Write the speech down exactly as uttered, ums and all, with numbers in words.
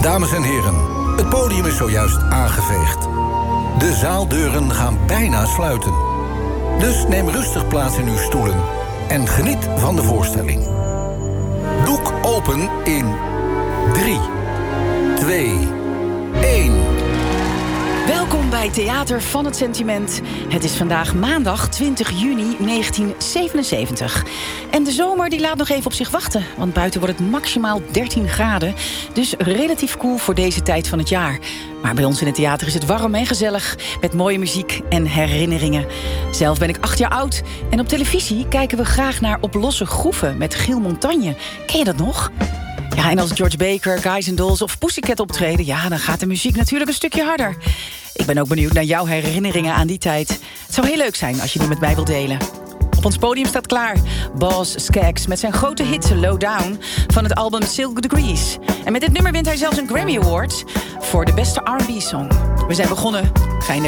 Dames en heren, het podium is zojuist aangeveegd. De zaaldeuren gaan bijna sluiten. Dus neem rustig plaats in uw stoelen en geniet van de voorstelling. Doek open in drie, twee, één. Welkom bij Theater van het Sentiment. Het is vandaag maandag twintig juni negentien zevenenzeventig. En de zomer die laat nog even op zich wachten. Want buiten wordt het maximaal dertien graden. Dus relatief koel voor deze tijd van het jaar. Maar bij ons in het theater is het warm en gezellig. Met mooie muziek en herinneringen. Zelf ben ik acht jaar oud. En op televisie kijken we graag naar Op losse groeven met Giel Montagne. Ken je dat nog? Ja, en als George Baker, Guys and Dolls of Pussycat optreden... ja, dan gaat de muziek natuurlijk een stukje harder. Ik ben ook benieuwd naar jouw herinneringen aan die tijd. Het zou heel leuk zijn als je die met mij wilt delen. Op ons podium staat klaar Boz Scaggs met zijn grote hit Low Down van het album Silk Degrees. En met dit nummer wint hij zelfs een Grammy Award voor de beste R en B-song. We zijn begonnen. Ga je